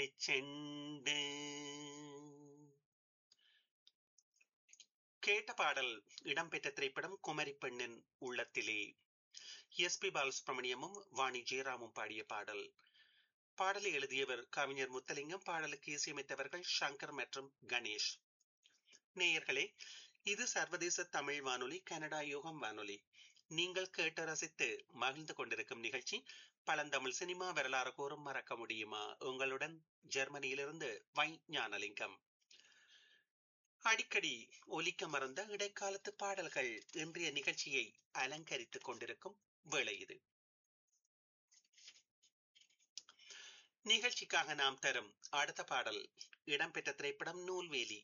Cent. கேட்ட பாடல் இடம்பெற்ற திரைப்படம் குமரி பெண்ணின் உள்ளத்திலே. எஸ்.பி. பாலசுப்ரமணியமும் வாணி ஜெயராமும் பாடிய பாடல். பாடலை எழுதியவர் கவிஞர் முத்தலிங்கம், பாடலுக்கு இசையமைத்தவர்கள் சங்கர் மற்றும் கணேஷ். நேயர்களே, இது சர்வதேச தமிழ் வானொலி, கனடா யுகம் வானொலி. நீங்கள் கேட்டு ரசித்து மகிழ்ந்து கொண்டிருக்கும் நிகழ்ச்சி பழந்தமிழ் சினிமா வரலாறு கூறும் மறக்க முடியுமா? உங்களுடன் ஜெர்மனியிலிருந்து வை ஞானலிங்கம். அடிக்கடி ஒலிக்க மறந்த இடைக்காலத்து பாடல்கள் இன்றைய நிகழ்ச்சியை அலங்கரித்துக் கொண்டிருக்கும் வேளை இது. நிகழ்ச்சிக்காக நாம் தரும் அடுத்த பாடல் இடம்பெற்ற திரைப்படம் நூல்வேலி.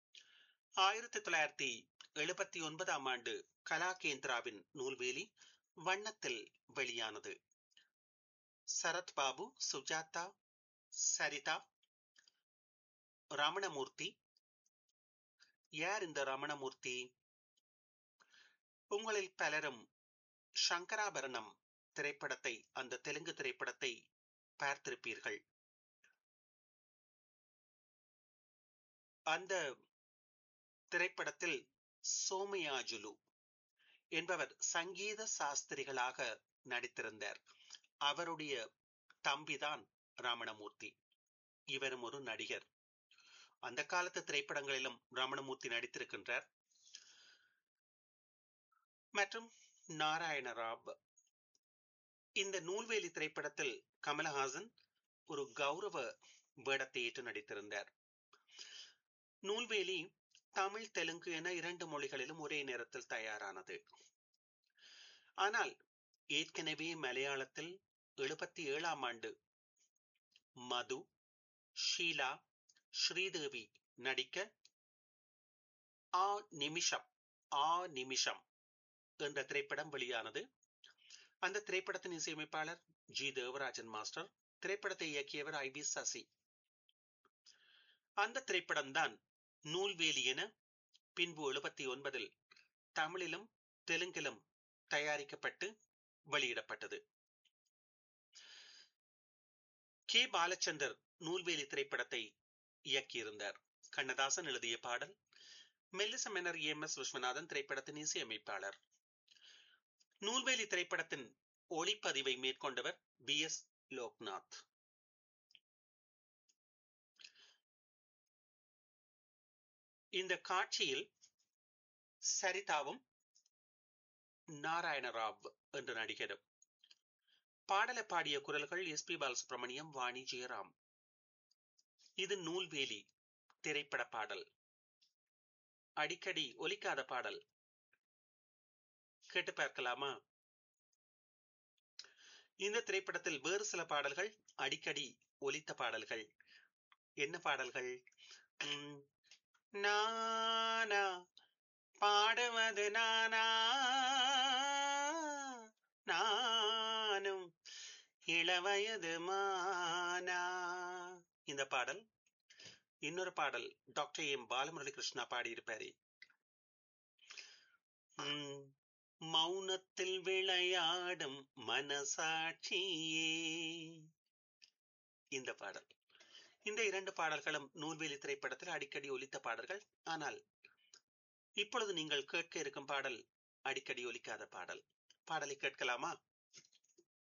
1979 ஆண்டு கலாகேந்திராவின் நூல்வேலி வண்ணத்தில் வெளியானது. சரத் பாபு, சுஜாதா, சரிதா, ரமணமூர்த்தி. யார் இந்த ரமணமூர்த்தி? உங்களில் பலரும் சங்கராபரணம் திரைப்படத்தை, அந்த தெலுங்கு திரைப்படத்தை பார்த்திருப்பீர்கள். அந்த திரைப்படத்தில் சோமயாஜுலு என்பவர் சங்கீத சாஸ்திரிகளாக நடித்திருந்தார். அவருடைய தம்பிதான் ரமணமூர்த்தி. இவரும் ஒரு நடிகர். அந்த காலத்து திரைப்படங்களிலும் ரமணமூர்த்தி நடித்திருக்கின்றார். மற்றும் நாராயணராவ். இந்த நூல்வேலி திரைப்படத்தில் கமலஹாசன் ஒரு கௌரவ வேடத்தை ஏற்று நடித்திருந்தார். நூல்வேலி தமிழ், தெலுங்கு என 2 மொழிகளிலும் ஒரே நேரத்தில் தயாரானது. ஆனால் ஏற்கனவே மலையாளத்தில் 77 ஆண்டு மது, ஷீலா, ஸ்ரீதேவி நடிக்க ஆ நிமிஷம் என்ற திரைப்படம் வெளியானது. அந்த திரைப்படத்தின் இசையமைப்பாளர் ஜி தேவராஜன் மாஸ்டர். திரைப்படத்தை இயக்கியவர் ஐ.வி. சசி. அந்த திரைப்படம்தான் நூல்வேலி என பின்பு 79 தமிழிலும் தெலுங்கிலும் தயாரிக்கப்பட்டு வெளியிடப்பட்டது. கே. பாலச்சந்தர் நூல்வேலி திரைப்படத்தை இயக்கியிருந்தார். கண்ணதாசன் எழுதிய பாடல். மெல்லிச மன்னர் எம்.எஸ். விஸ்வநாதன் திரைப்படத்தின் இசையமைப்பாளர். நூல்வேலி திரைப்படத்தின் ஒளிப்பதிவை மேற்கொண்டவர் பி.எஸ். லோக்நாத். இந்த காட்சியில் சரிதாவும் நாராயணராவ் என்ற நடிகரும். பாடலை பாடிய குரல்கள் எஸ்.பி. பாலசுப்ரமணியம், வாணி ஜெயராம். இது நூல்வேலி திரைப்பட பாடல். அடிக்கடி ஒலிக்காத பாடல். கேட்டு பார்க்கலாமா? இந்த திரைப்படத்தில் வேறு சில பாடல்கள் அடிக்கடி ஒலித்த பாடல்கள். என்ன பாடல்கள்? நானா பாடுவது நானா, நானும் இளவயது மானா. இந்த பாடல். இன்னொரு பாடல் டாக்டர் எம் பாலமுரளி கிருஷ்ணா பாடியிருப்பாரு. மௌனத்தில் விளையாடும் மனசாட்சியே. இந்த பாடல். இந்த 2 பாடல்களும் நூல்வேலி திரைப்படத்தில் அடிக்கடி ஒலித்த பாடல்கள். ஆனால் இப்பொழுது நீங்கள் கேட்க இருக்கும் பாடல் அடிக்கடி ஒலிக்காத பாடல். பாடலை கேட்கலாமா?